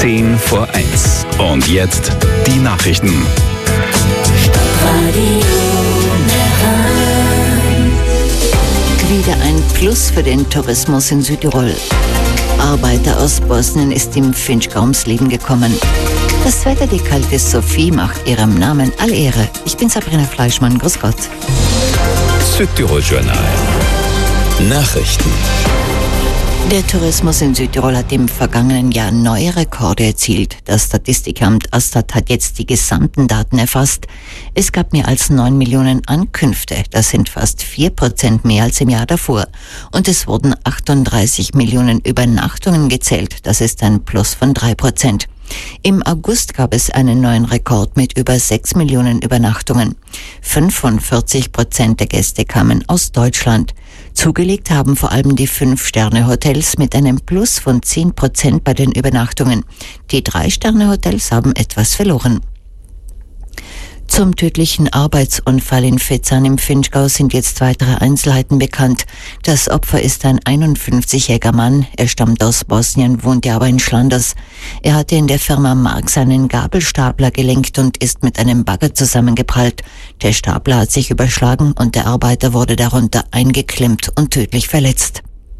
10 vor 1. Und jetzt die Nachrichten. Wieder ein Plus für den Tourismus in Südtirol. Arbeiter aus Bosnien ist im Finchgau ums Leben gekommen. Das Wetter, die kalte Sophie, macht ihrem Namen alle Ehre. Ich bin Sabrina Fleischmann, grüß Gott. Südtirol-Journal. Nachrichten. Der Tourismus in Südtirol hat im vergangenen Jahr neue Rekorde erzielt. Das Statistikamt Astat hat jetzt die gesamten Daten erfasst. Es gab mehr als 9 Millionen Ankünfte. Das sind fast 4% mehr als im Jahr davor. Und es wurden 38 Millionen Übernachtungen gezählt. Das ist ein Plus von 3%. Im August gab es einen neuen Rekord mit über 6 Millionen Übernachtungen. 45% der Gäste kamen aus Deutschland. Zugelegt haben vor allem die 5-Sterne-Hotels mit einem Plus von 10% bei den Übernachtungen. Die 3-Sterne-Hotels haben etwas verloren. Zum tödlichen Arbeitsunfall in Fezzan im Finchgau sind jetzt weitere Einzelheiten bekannt. Das Opfer ist ein 51-jähriger Mann. Er stammt aus Bosnien, wohnte aber in Schlanders. Er hatte in der Firma Marx einen Gabelstapler gelenkt und ist mit einem Bagger zusammengeprallt. Der Stapler hat sich überschlagen und der Arbeiter wurde darunter eingeklemmt und tödlich verletzt.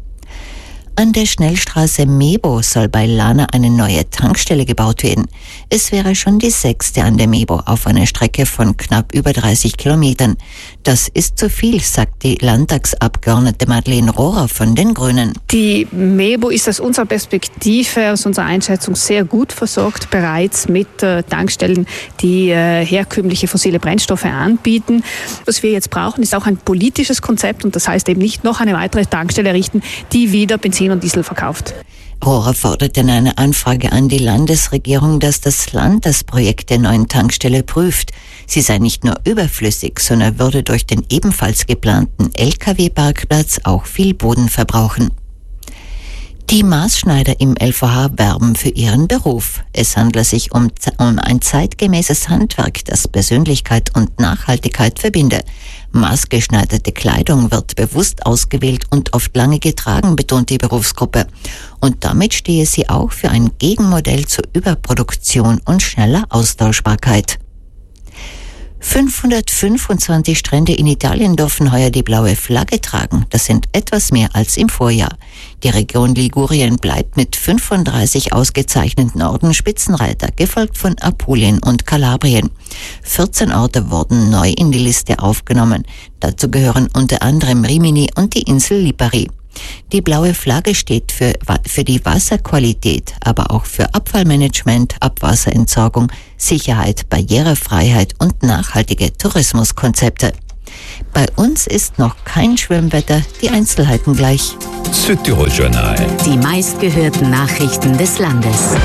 An der Schnellstraße Mebo soll bei Lana eine neue Tankstelle gebaut werden. Es wäre schon die 6. an der Mebo auf einer Strecke von knapp über 30 Kilometern. Das ist zu viel, sagt die Landtagsabgeordnete Madeleine Rohrer von den Grünen. Die Mebo ist aus unserer Perspektive, aus unserer Einschätzung sehr gut versorgt, bereits mit Tankstellen, die herkömmliche fossile Brennstoffe anbieten. Was wir jetzt brauchen, ist auch ein politisches Konzept und das heißt eben nicht noch eine weitere Tankstelle errichten, die wieder Benzin und Diesel verkauft. Rohrer fordert in einer Anfrage an die Landesregierung, dass das Land das Projekt der neuen Tankstelle prüft. Sie sei nicht nur überflüssig, sondern würde durch den ebenfalls geplanten Lkw-Parkplatz auch viel Boden verbrauchen. Die Maßschneider im LVH werben für ihren Beruf. Es handelt sich um ein zeitgemäßes Handwerk, das Persönlichkeit und Nachhaltigkeit verbinde. Maßgeschneiderte Kleidung wird bewusst ausgewählt und oft lange getragen, betont die Berufsgruppe. Und damit stehe sie auch für ein Gegenmodell zur Überproduktion und schneller Austauschbarkeit. 525 Strände in Italien dürfen heuer die blaue Flagge tragen. Das sind etwas mehr als im Vorjahr. Die Region Ligurien bleibt mit 35 ausgezeichneten Orten Spitzenreiter, gefolgt von Apulien und Kalabrien. 14 Orte wurden neu in die Liste aufgenommen. Dazu gehören unter anderem Rimini und die Insel Lipari. Die blaue Flagge steht für die Wasserqualität, aber auch für Abfallmanagement, Abwasserentsorgung, Sicherheit, Barrierefreiheit und nachhaltige Tourismuskonzepte. Bei uns ist noch kein Schwimmwetter, die Einzelheiten gleich. Südtirol-Journal. Die meistgehörten Nachrichten des Landes.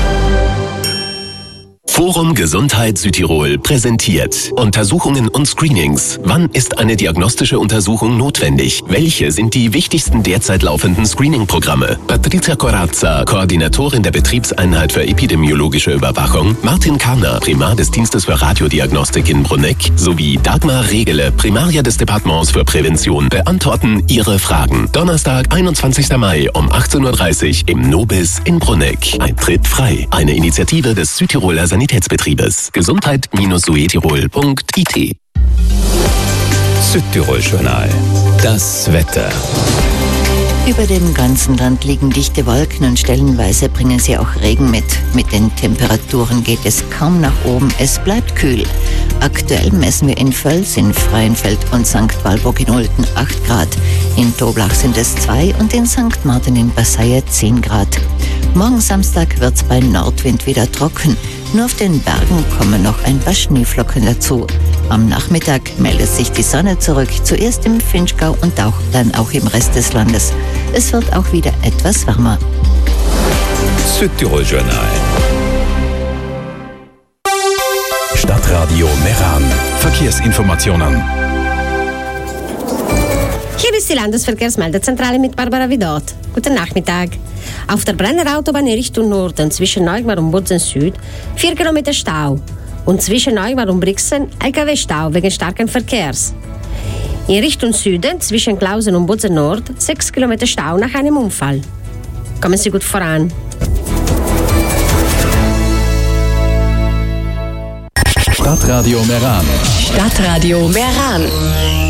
Forum Gesundheit Südtirol präsentiert Untersuchungen und Screenings. Wann ist eine diagnostische Untersuchung notwendig? Welche sind die wichtigsten derzeit laufenden Screening-Programme? Patricia Corazza, Koordinatorin der Betriebseinheit für epidemiologische Überwachung, Martin Karner, Primar des Dienstes für Radiodiagnostik in Bruneck, sowie Dagmar Regele, Primaria des Departements für Prävention, beantworten Ihre Fragen. Donnerstag, 21. Mai um 18.30 Uhr im Nobis in Bruneck. Eintritt frei. Eine Initiative des Südtiroler Sanitätsbetriebes. Gesundheit-südtirol.it. Südtirol-Journal. Das Wetter. Über dem ganzen Land liegen dichte Wolken und stellenweise bringen sie auch Regen mit. Mit den Temperaturen geht es kaum nach oben, es bleibt kühl. Aktuell messen wir in Völs, in Freienfeld und St. Walburg in Olten 8 Grad. In Toblach sind es 2 und in St. Martin in Basseille 10 Grad. Morgen Samstag wird's bei Nordwind wieder trocken. Nur auf den Bergen kommen noch ein paar Schneeflocken dazu. Am Nachmittag meldet sich die Sonne zurück, zuerst im Finchgau und dann auch im Rest des Landes. Es wird auch wieder etwas wärmer. Südtirol-Journal. Stadtradio Meran. Verkehrsinformationen. Hier ist die Landesverkehrsmeldezentrale mit Barbara Widot. Guten Nachmittag. Auf der Brenner Autobahn in Richtung Norden zwischen Neugmar und Bozen Süd 4 Kilometer Stau. Und zwischen Neugmar und Brixen LKW-Stau wegen starken Verkehrs. In Richtung Süden zwischen Klausen und Bozen Nord 6 Kilometer Stau nach einem Unfall. Kommen Sie gut voran. Stadtradio Meran. Stadtradio Meran.